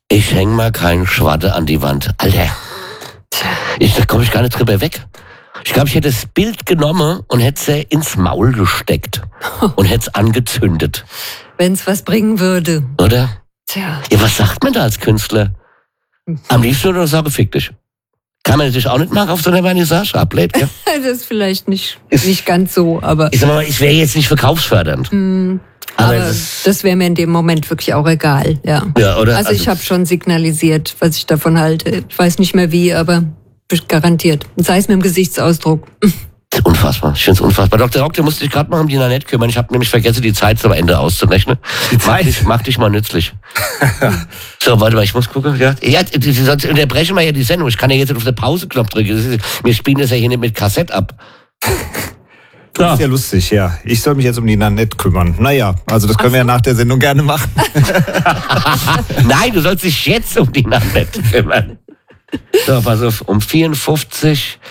Ich häng mal keinen Schwatte an die Wand. Alter, da komme ich gar nicht drüber weg. Ich glaube, ich hätte das Bild genommen und hätte es ins Maul gesteckt und hätte es angezündet. Wenn es was bringen würde. Oder? Tja. Ja, was sagt man da als Künstler? Am liebsten nur sagen, fick dich. Kann man natürlich auch nicht machen auf so einer Vernissage ablehnt, ja? Das ist vielleicht nicht ganz so, aber... Ich sag mal, ich wäre jetzt nicht verkaufsfördernd. Aber das wäre mir in dem Moment wirklich auch egal, ja. Ja, oder? Also ich habe schon signalisiert, was ich davon halte. Ich weiß nicht mehr wie, aber garantiert. Sei es mit dem Gesichtsausdruck. Unfassbar. Ich finde es unfassbar. Dr. Rock, du musst dich gerade mal um die Nanette kümmern. Ich habe nämlich vergessen, die Zeit zum Ende auszurechnen. Die Zeit? Mach dich mal nützlich. So, warte mal, ich muss gucken. Ja, sonst unterbrechen wir ja die Sendung. Ich kann ja jetzt auf den Pause-Knopf drücken. Wir spielen das ja hier nicht mit Kassett ab. Das ist ja lustig, ja. Ich soll mich jetzt um die Nanette kümmern. Naja, also das können wir ja nach der Sendung gerne machen. Nein, du sollst dich jetzt um die Nanette kümmern. So, pass auf, um 54...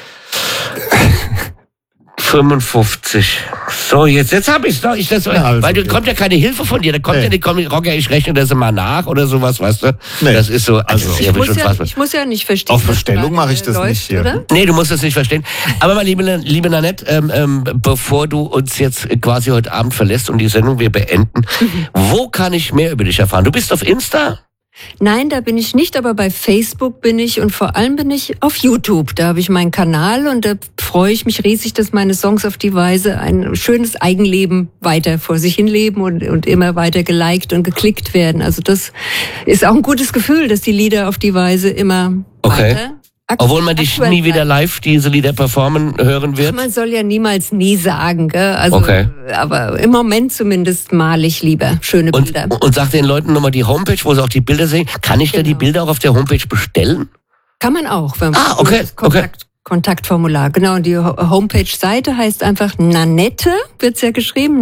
55. So, jetzt habe ich's doch. Weil da kommt ja keine Hilfe von dir. Da kommt ja nicht, Rocker, ich rechne das mal nach oder sowas, weißt du? Nee. Das ist so. Also ich muss ja nicht verstehen. Auf Bestellung mache ich das läuft, nicht hier. Oder? Nee, du musst das nicht verstehen. Aber mal, liebe Nanette, bevor du uns jetzt quasi heute Abend verlässt und die Sendung wir beenden, wo kann ich mehr über dich erfahren? Du bist auf Insta? Nein, da bin ich nicht, aber bei Facebook bin ich und vor allem bin ich auf YouTube. Da habe ich meinen Kanal und da freue ich mich riesig, dass meine Songs auf die Weise ein schönes Eigenleben weiter vor sich hin leben und immer weiter geliked und geklickt werden. Also das ist auch ein gutes Gefühl, dass die Lieder auf die Weise immer weiter... Obwohl man dich nie wieder live diese Lieder performen hören wird? Man soll ja niemals nie sagen, gell? Also, aber im Moment zumindest male ich lieber schöne Bilder. Und sag den Leuten nochmal die Homepage, wo sie auch die Bilder sehen. Kann ich da die Bilder auch auf der Homepage bestellen? Kann man auch. Wenn man Kontaktformular, genau. Und die Homepage-Seite heißt einfach Nanette, wird's ja geschrieben,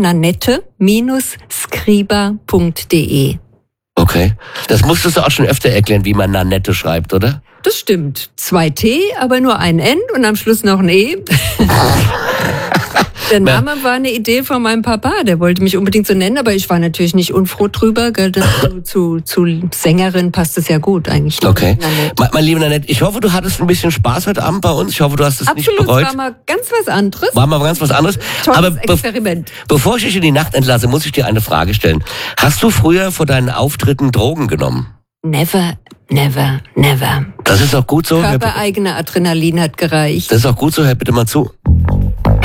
nanette-skriba.de. Okay. Das musstest du auch schon öfter erklären, wie man Nanette schreibt, oder? Das stimmt. 2 T, aber nur ein N und am Schluss noch ein E. Der Name war eine Idee von meinem Papa, der wollte mich unbedingt so nennen, aber ich war natürlich nicht unfroh drüber. Gell? Zu Sängerin passt es ja gut eigentlich. Okay. Mein lieber Nanette, ich hoffe, du hattest ein bisschen Spaß heute Abend bei uns. Ich hoffe, du hast es nicht bereut. Absolut, war mal ganz was anderes. Tolles aber Experiment. Bevor ich dich in die Nacht entlasse, muss ich dir eine Frage stellen. Hast du früher vor deinen Auftritten Drogen genommen? Never, never, never. Das ist auch gut so. Körpereigene Adrenalin hat gereicht. Das ist auch gut so, hör bitte mal zu.